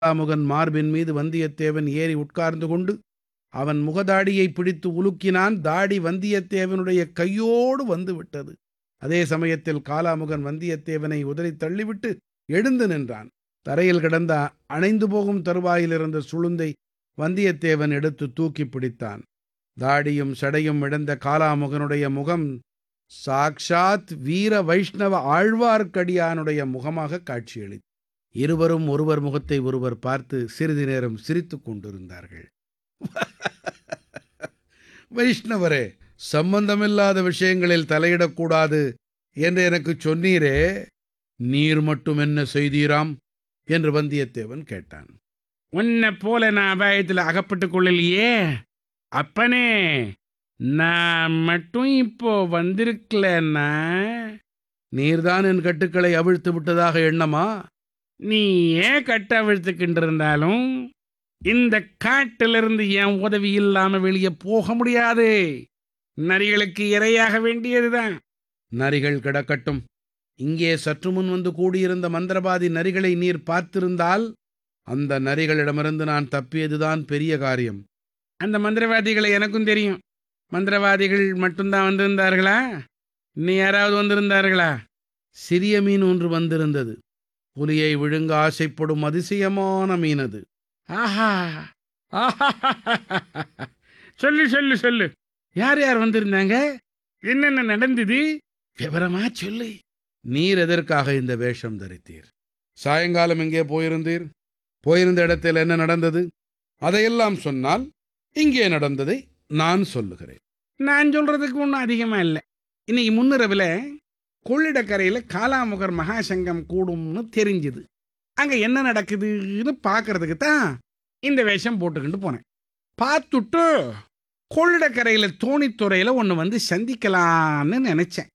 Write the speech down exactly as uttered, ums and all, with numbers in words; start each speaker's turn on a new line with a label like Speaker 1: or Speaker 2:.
Speaker 1: காலாமுகன் மார்பின் மீது வந்தியத்தேவன் ஏறி உட்கார்ந்து கொண்டு அவன் முகதாடியை பிடித்து உலுக்கினான். தாடி வந்தியத்தேவனுடைய கையோடு வந்து விட்டது. அதே சமயத்தில் காலாமுகன் வந்தியத்தேவனை உதறித் தள்ளிவிட்டு எழுந்து நின்றான். தரையில் கிடந்த அணைந்து போகும் தருவாயில் இருந்த சுளுந்தை வந்தியத்தேவன் எடுத்து தூக்கி பிடித்தான். தாடியும் சடையும் இழந்த காலாமுகனுடைய முகம் சாக்ஷாத் வீர வைஷ்ணவ ஆழ்வார்க்கடியானுடைய முகமாக காட்சியளித்தது. இருவரும் ஒருவர் முகத்தை ஒருவர் பார்த்து சிறிது நேரம் சிரித்துக் கொண்டிருந்தார்கள். வைஷ்ணவரே, சம்பந்தமில்லாத விஷயங்களில் தலையிடக்கூடாது என்று எனக்குச் சொன்னீரே, நீர் மட்டும் என்ன செய்தீராம் என்று வந்தியத்தேவன் கேட்டான்.
Speaker 2: உன்னை போல நான் அபாயத்தில் அகப்பட்டுக் கொள்ளலையே அப்பனே. நான் மட்டும் இப்போ வந்திருக்கலன்னா
Speaker 1: நீர்தான் என் கட்டுக்களை அவிழ்த்து விட்டதாக எண்ணமா?
Speaker 2: நீ ஏன் கட்ட அவிழ்த்துக்கின்றிருந்தாலும் இந்த காட்டிலிருந்து என் உதவி இல்லாம வெளியே போக முடியாது. நரிகளுக்கு இரையாக வேண்டியதுதான்.
Speaker 1: நரிகள் கிடக்கட்டும். இங்கே சற்று முன் வந்து கூடியிருந்த மந்திரவாதி நரிகளை நீர் பார்த்திருந்தால் அந்த நரிகளிடமிருந்து நான் தப்பியதுதான் பெரிய காரியம்.
Speaker 2: அந்த மந்திரவாதிகளை எனக்கும் தெரியும். மந்திரவாதிகள் மட்டும்தான் வந்திருந்தார்களா? இன்னும் யாராவது வந்திருந்தார்களா?
Speaker 1: சிறிய மீன் ஒன்று வந்திருந்தது. புலியை விழுங்க ஆசைப்படும் அதிசயமான மீன் அது.
Speaker 2: ஆஹா, ஆஹா, சொல்லு சொல்லு சொல்லு. யார் யார் வந்திருந்தாங்க? என்னென்ன நடந்தது? விவரமா சொல்லு.
Speaker 1: நீர் எதற்காக இந்த வேஷம் தரித்தீர்? சாயங்காலம் எங்கே போயிருந்தீர்? போயிருந்த இடத்தில் என்ன நடந்தது? அதையெல்லாம் சொன்னால் இங்கே நடந்ததை நான் சொல்லுகிறேன்.
Speaker 2: நான் சொல்றதுக்கு ஒன்றும் அதிகமா இல்லை. இன்னைக்கு முன்னிரவில் கொள்ளிடக்கரையில் காலாமுகர் மகாசங்கம் கூடும்னு தெரிஞ்சுது. அங்கே என்ன நடக்குதுன்னு பார்க்கறதுக்கு தான் இந்த வேஷம் போட்டுக்கிட்டு போனேன். பார்த்துட்டு கொள்ளிடக்கரையில் தோணித்துறையில் ஒன்று வந்து சந்திக்கலான்னு நினச்சேன்.